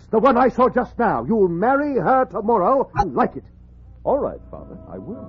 the one I saw just now. You'll marry her tomorrow and like it. All right, Father, I will.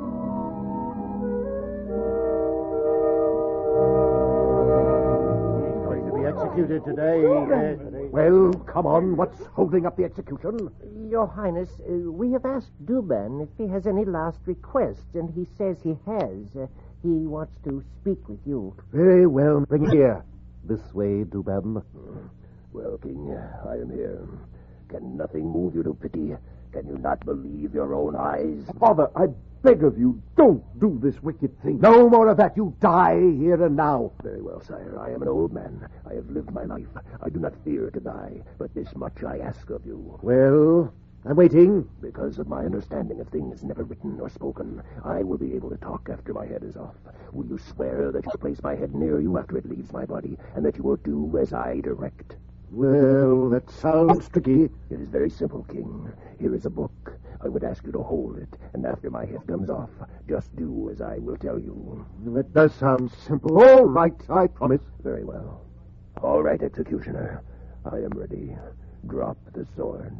He's going to be executed today. Well, come on. What's holding up the execution? Your Highness, we have asked Duban if he has any last requests, and he says he has. He wants to speak with you. Very well. Bring it here. This way, Duban. Well, King, I am here. Can nothing move you to pity? Can you not believe your own eyes? Father, I beg of you, don't do this wicked thing. No more of that. You die here and now. Very well, sire. I am an old man. I have lived my life. I do not fear to die, but this much I ask of you. Well, I'm waiting. Because of my understanding of things never written or spoken, I will be able to talk after my head is off. Will you swear that you'll place my head near you after it leaves my body, and that you will do as I direct? Well, that sounds tricky. It is very simple, King. Here is a book. I would ask you to hold it, and after my head comes off, just do as I will tell you. That does sound simple. All right, I promise. Very well. All right, executioner. I am ready. Drop the sword.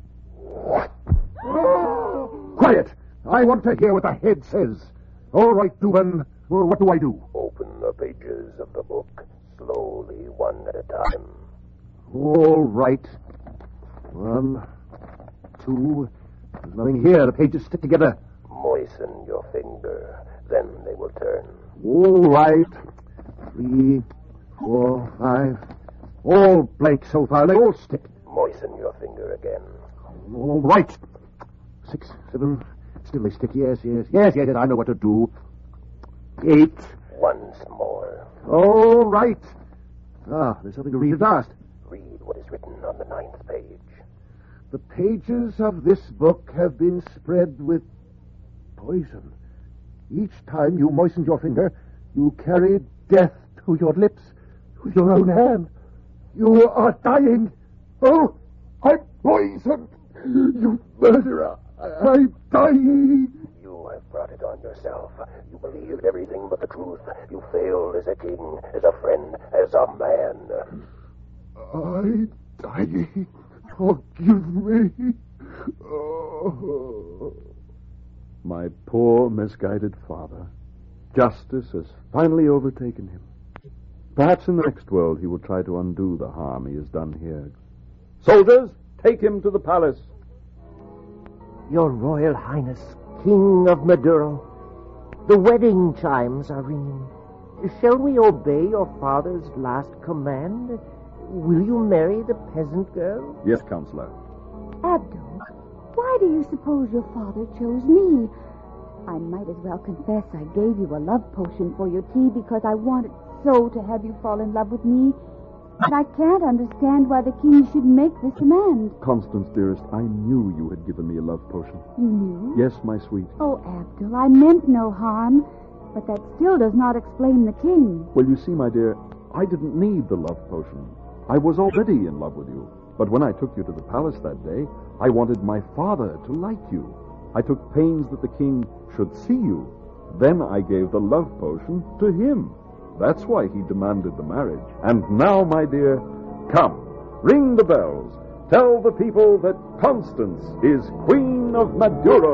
Quiet! I want to hear what the head says. All right, Duban. Well, what do I do? Open the pages of the book, slowly, one at a time. All right. 1, 2. There's nothing here. The pages stick together. Moisten your finger, then they will turn. All right. 3, 4, 5. All blank so far. They all stick. Moisten your finger again. All right. 6, 7. Still they stick. Yes. I know what to do. 8. Once more. All right. There's something to read at last. Read what is written on the 9th page. The pages of this book have been spread with poison. Each time you moistened your finger, you carried death to your lips with your own hand. You are dying. Oh, I'm poisoned. You murderer. I'm dying. You have brought it on yourself. You believed everything but the truth. You failed as a king, as a friend, as a man. I'm dying. Forgive me. Oh. My poor, misguided father. Justice has finally overtaken him. Perhaps in the next world he will try to undo the harm he has done here. Soldiers, take him to the palace. Your Royal Highness, King of Maduro, the wedding chimes are ringing. Shall we obey your father's last command? Will you marry the peasant girl? Yes, Counselor. Abdul, why do you suppose your father chose me? I might as well confess I gave you a love potion for your tea because I wanted so to have you fall in love with me. But I can't understand why the king should make this demand. Constance, dearest, I knew you had given me a love potion. You knew? Yes, my sweet. Oh, Abdul, I meant no harm. But that still does not explain the king. Well, you see, my dear, I didn't need the love potion. I was already in love with you. But when I took you to the palace that day, I wanted my father to like you. I took pains that the king should see you. Then I gave the love potion to him. That's why he demanded the marriage. And now, my dear, come, ring the bells. Tell the people that Constance is Queen of Maduro.